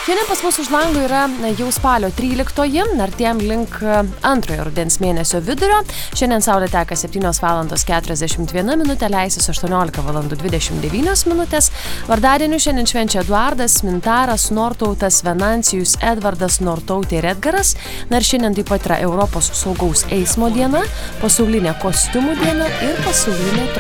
Šiandien pas mus už lango yra jau spalio 13-oji, artėjam link antrojo rudens mėnesio vidurio. Šiandien saulė teka 7:41, leisis 18:29. Vardadienių šiandien švenčia Eduardas, Mintaras, Nortautas, Venancijus, Edvardas, Nortautė ir Edgaras. Na ir šiandien taip pat yra Europos saugaus eismo diena, pasaulinė kostiumų diena ir pasaulinė